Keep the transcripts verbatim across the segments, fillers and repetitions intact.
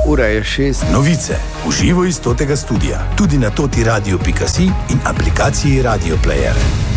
Ura je šest. Novice v živo iz totega studia, tudi na toti radio pika si in aplikaciji Radio Player.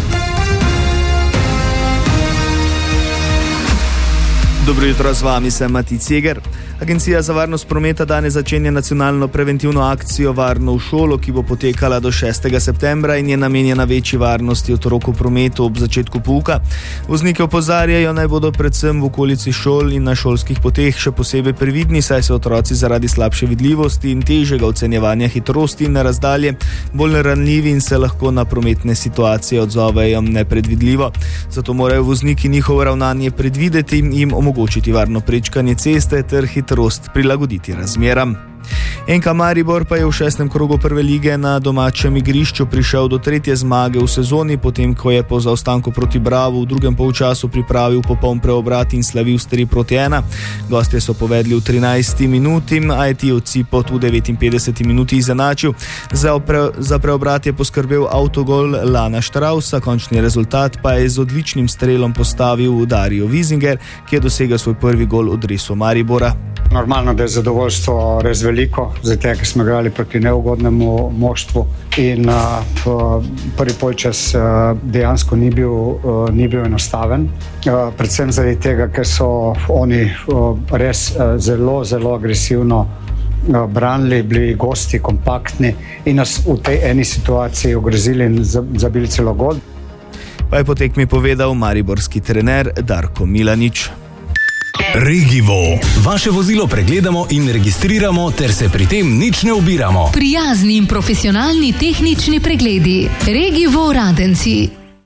Dobro jutro, z vami sem Mati Ceger. Agencija za varnost prometa danes začenja nacionalno preventivno akcijo Varno v šolo, ki bo potekala do šestega septembra in je namenjena večji varnosti otrok v prometu ob začetku pouka. Voznike opozarjajo, naj bodo predvsem v okolici šol in na šolskih poteh še posebej previdni, saj so otroci zaradi slabše vidljivosti in težjega ocenjevanja hitrosti in na razdalje bolj ranljivi in se lahko na prometne situacije odzovejo nepredvidljivo. Zato morajo vozniki njihovo ravnanje predvideti in jim omogočiti varno prečkanje ceste ter hitrost prilagoditi razmeram. N K Maribor pa je v šestem krogu prve lige na domačem igrišču prišel do tretje zmage v sezoni, potem ko je po zaostanku proti Bravu v drugem polčasu pripravil popoln preobrat in slavil s tri proti ena. Gostje so povedli v trinajsti minuti, a je Tijo Cipot v devetinpetdeseti minuti izenačil. Za, pre, za preobrat je poskrbel avtogol Lana Štrausa, končni rezultat pa je z odličnim strelom postavil Dario Wiesinger, ki je dosegel svoj prvi gol v dresu Maribora. Normalno, da je zadovoljstvo res veliko, zato ker smo igrali proti neugodnemu moštvu in uh, prvi polčas uh, dejansko ni bil, uh, ni bil enostaven. Uh, predvsem zaradi tega, ker so oni uh, res uh, zelo, zelo agresivno uh, branili, bili gosti kompaktni in nas v tej eni situaciji ogrozili in zabili celo gol. Pa je po tekmi povedal mariborski trener Darko Milanič. Regivo. Vaše vozilo pregledamo in registriramo ter se pri tem nič ne ubiramo. Prijazni in profesionalni tehnični pregledi. Regivo Radenci.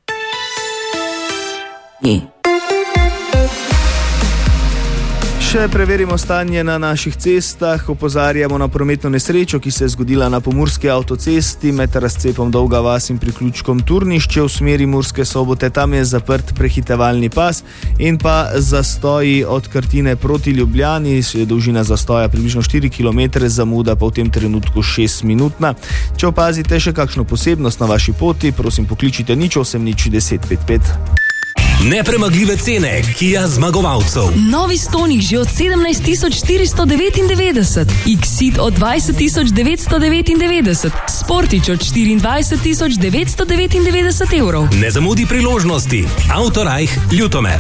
Še preverimo stanje na naših cestah, opozarjamo na prometno nesrečo, ki se je zgodila na pomurski avtocesti med razcepom Dolga vas in priključkom Turnišče v smeri Murske Sobote. Tam je zaprt prehitevalni pas in pa zastoji od Krtine proti Ljubljani, dolžina zastoja približno štiri kilometre, zamuda pa v tem trenutku šest minutna. Če opazite še kakšno posebnost na vaši poti, prosim pokličite nič osem nič deset pet pet. Nepremagljive cene Kia zmagovalcev. Novi Stonic že od sedemnajst tisoč štiristo devetindevetdeset, X-Ceed od dvajset tisoč devetsto devetindevetdeset, Sportič od štiriindvajset tisoč devetsto devetindevetdeset evrov. Ne zamudi priložnosti. Autorajh Ljutomer.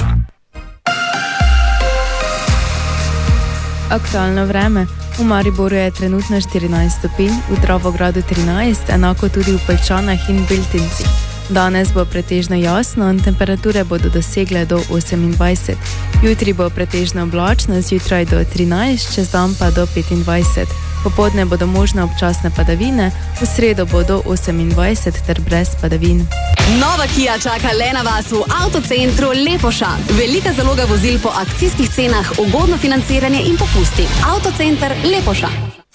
Aktualno vreme. V Mariboru je trenutno štirinajst stopinj, v Dravogradu trinajst, enako tudi v Poljčanah in Beltinci. Danes bo pretežno jasno in temperature bodo dosegle do osemindvajset. Jutri bo pretežno oblačno, zjutraj do trinajst, čez dan pa do petindvajset. Popoldne bodo možne občasne padavine, v sredo bo do osemindvajset ter brez padavin. Nova Kia čaka le na vas v avtocentru Lepoša. Velika zaloga vozil po akcijskih cenah, ugodno financiranje in popusti. Avtocenter Lepoša.